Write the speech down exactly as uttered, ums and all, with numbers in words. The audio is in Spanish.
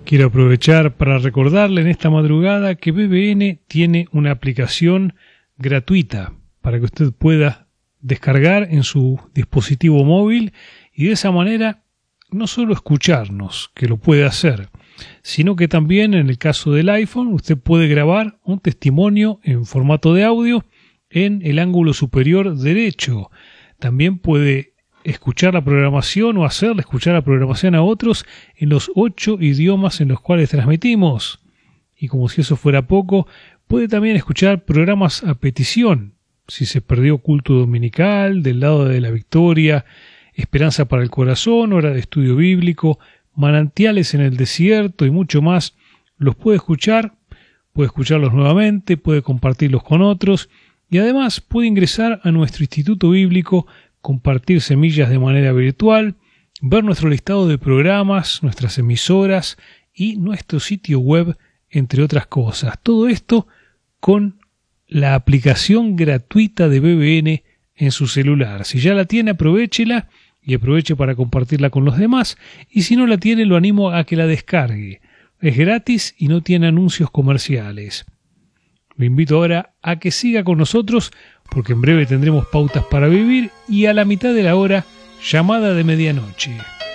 Quiero aprovechar para recordarle en esta madrugada que B B N tiene una aplicación gratuita para que usted pueda descargar en su dispositivo móvil y de esa manera no solo escucharnos, que lo puede hacer, sino que también en el caso del iPhone usted puede grabar un testimonio en formato de audio en el ángulo superior derecho. También puede escuchar la programación o hacerle escuchar la programación a otros en los ocho idiomas en los cuales transmitimos. Y como si eso fuera poco, puede también escuchar programas a petición. Si se perdió culto dominical, del lado de la victoria, Esperanza para el corazón, hora de estudio bíblico, manantiales en el desierto y mucho más, los puede escuchar, puede escucharlos nuevamente, puede compartirlos con otros y además puede ingresar a nuestro Instituto Bíblico, compartir semillas de manera virtual, ver nuestro listado de programas, nuestras emisoras y nuestro sitio web, entre otras cosas. Todo esto con la aplicación gratuita de B B N en su celular. Si ya la tiene, aprovéchela y aproveche para compartirla con los demás. Y si no la tiene, lo animo a que la descargue. Es gratis y no tiene anuncios comerciales. Lo invito ahora a que siga con nosotros porque en breve tendremos pautas para vivir y a la mitad de la hora, llamada de medianoche.